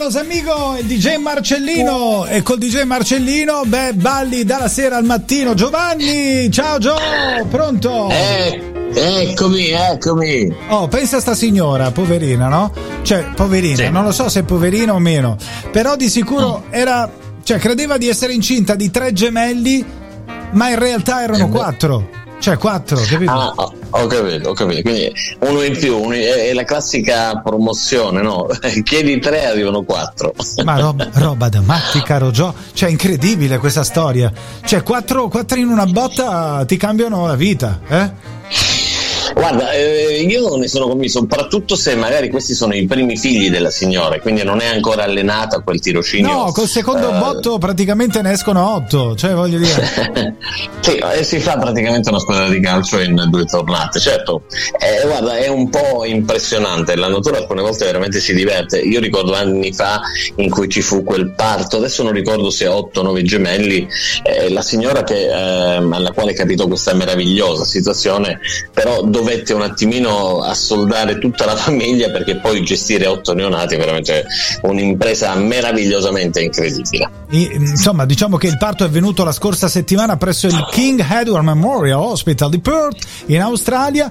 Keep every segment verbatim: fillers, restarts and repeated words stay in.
los amigos, il D J Marcellino, e col D J Marcellino, beh, balli dalla sera al mattino. Giovanni, ciao Gio, pronto? Eh, eccomi, eccomi. Oh, pensa a sta signora, poverina, no? Cioè, poverina, sì. Non lo so se è poverina o meno, però di sicuro mm. era, cioè, credeva di essere incinta di tre gemelli, ma in realtà erano eh, quattro. Cioè quattro, capito? Ah, ho capito, ho capito. Quindi uno in più, uno, è la classica promozione, no? Chiedi tre, arrivano quattro. Ma roba, roba da matti, caro Gio. Cioè, incredibile questa storia. Cioè, quattro, quattro in una botta ti cambiano la vita, eh? Guarda, eh, io ne sono convinto, soprattutto se magari questi sono i primi figli della signora, quindi non è ancora allenata a quel tirocinio. No, col secondo uh, botto praticamente ne escono otto, cioè voglio dire. Sì, e si fa praticamente una squadra di calcio in due tornate, certo. Eh, guarda, è un po' impressionante, la natura alcune volte veramente si diverte. Io ricordo anni fa in cui ci fu quel parto, adesso non ricordo se otto o nove gemelli, eh, la signora che, eh, alla quale capitò questa meravigliosa situazione, però dovette un attimino assoldare tutta la famiglia, perché poi gestire otto neonati è veramente un'impresa meravigliosamente incredibile. E, insomma, diciamo che il parto è avvenuto la scorsa settimana presso il King Edward Memorial Hospital di Perth in Australia,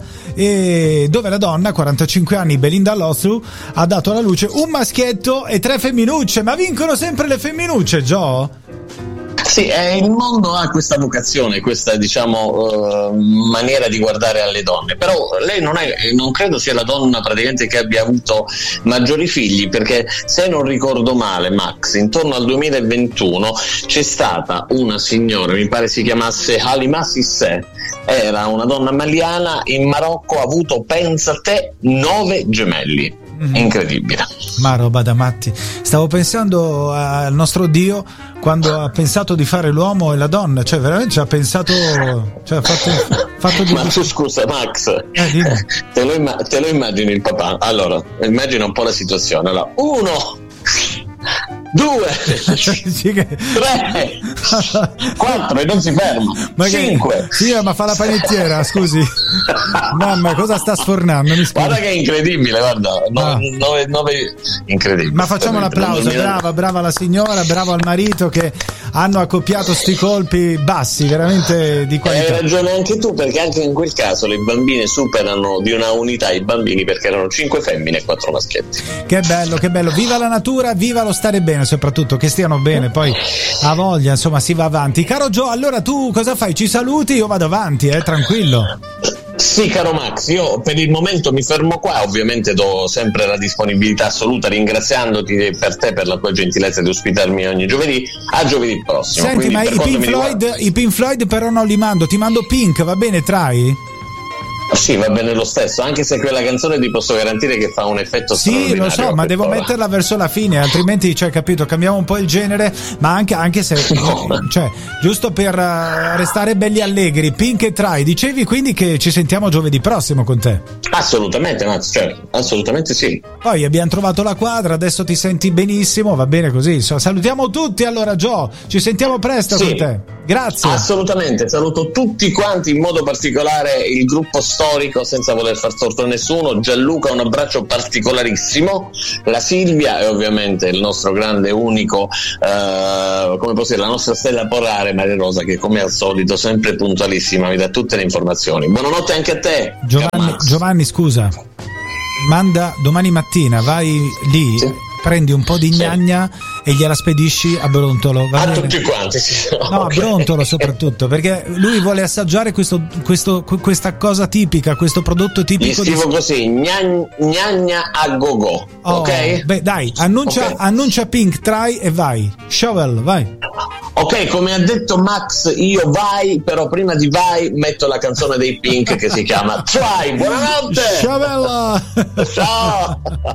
e dove la donna, quarantacinque anni, Belinda Lothru, ha dato alla luce un maschietto e tre femminucce. Ma vincono sempre le femminucce, Gio? Sì, eh, il mondo ha questa vocazione, questa diciamo uh, maniera di guardare alle donne, però lei non è, non credo sia la donna praticamente che abbia avuto maggiori figli, perché se non ricordo male, Max, intorno al duemilaventuno c'è stata una signora, mi pare si chiamasse Halima Sissé, era una donna maliana, in Marocco ha avuto, pensa a te, nove gemelli. Incredibile. Ma roba da matti. Stavo pensando al nostro Dio quando ha pensato di fare l'uomo e la donna, cioè veramente ci ha pensato, cioè ha fatto, fatto di... Ma tu scusa Max, eh, te, lo imma- te lo immagini il papà? Allora, immagina un po' la situazione. Allora, uno, due, sì, che... tre, quattro e non si ferma. Ma cinque. Che... Sì, ma fa la panettiera, scusi. Mamma, cosa sta sfornando? Mi guarda che è incredibile, guarda. Nove, ah. nove, nove... Incredibile. Ma facciamo l'applauso, brava, brava la signora, bravo al marito che hanno accoppiato sti colpi bassi, veramente di qualità. Hai ragione anche tu, perché anche in quel caso le bambine superano di una unità i bambini, perché erano cinque femmine e quattro maschietti. Che bello, che bello. Viva la natura, viva lo stare bene, soprattutto che stiano bene, poi a voglia, insomma, si va avanti. Caro Gio, allora tu cosa fai? Ci saluti? Io vado avanti, eh, tranquillo. Sì, caro Max, io per il momento mi fermo qua, ovviamente do sempre la disponibilità assoluta, ringraziandoti per te per la tua gentilezza di ospitarmi ogni giovedì. A giovedì prossimo. Senti, ma i Pink Floyd, riguarda... i Pink Floyd però non li mando, ti mando Pink, va bene, trai? Sì, va bene lo stesso, anche se quella canzone ti posso garantire che fa un effetto sì, straordinario. Sì, lo so, ma devo ora. metterla verso la fine, altrimenti, cioè, capito, cambiamo un po' il genere, ma anche, anche se, no. cioè, giusto per uh, restare belli allegri, Pink e Try. Dicevi quindi che ci sentiamo giovedì prossimo con te? Assolutamente, Max, certo, assolutamente sì. Poi abbiamo trovato la quadra, adesso ti senti benissimo, va bene così. Salutiamo tutti allora, Gio, ci sentiamo presto sì. con te. Grazie. Assolutamente, saluto tutti quanti, in modo particolare il gruppo storico, senza voler far torto a nessuno. Gianluca, un abbraccio particolarissimo, la Silvia e ovviamente il nostro grande unico, eh, come posso dire, la nostra stella polare Maria Rosa, che come al solito sempre puntualissima, mi dà tutte le informazioni. Buonanotte anche a te. Giovanni, Giovanni scusa, manda domani mattina, vai lì, sì. prendi un po' di gnagna e gliela spedisci a Brontolo. Va a bene? Tutti quanti, sì. No, okay. a Brontolo soprattutto, perché lui vuole assaggiare questo, questo, questa cosa tipica, questo prodotto tipico. Gli scrivo di... così, gnagna, gnagna a go-go, oh, ok? Beh, dai, annuncia, okay. annuncia Pink, try e vai. Shovel, vai. Ok, come ha detto Max, io vai, però prima di vai metto la canzone dei Pink che si chiama Try. Buonanotte! Shovel! Ciao!